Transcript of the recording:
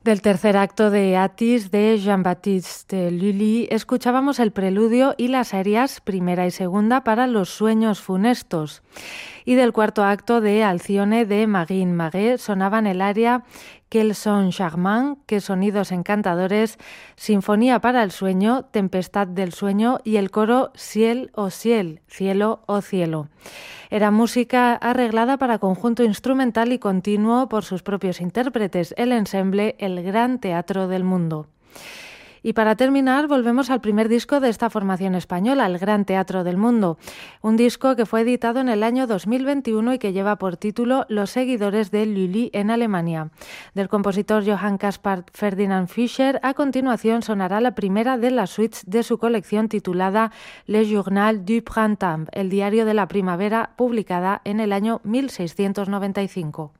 Del tercer acto de Attis de Jean-Baptiste Lully escuchábamos el preludio y las arias primera y segunda para Los sueños funestos. Y del cuarto acto de Alcione de Magin Maguet sonaban el aria Quel son charmant, Qué sonidos encantadores, Sinfonía para el sueño, Tempestad del sueño y el coro Ciel o ciel, cielo o cielo. Era música arreglada para conjunto instrumental y continuo por sus propios intérpretes, el ensemble El Gran Teatro del Mundo. Y para terminar, volvemos al primer disco de esta formación española, El Gran Teatro del Mundo, un disco que fue editado en el año 2021 y que lleva por título Los seguidores de Lully en Alemania. Del compositor Johann Caspar Ferdinand Fischer, a continuación sonará la primera de las suites de su colección titulada Le Journal du Printemps, el diario de la primavera, publicada en el año 1695.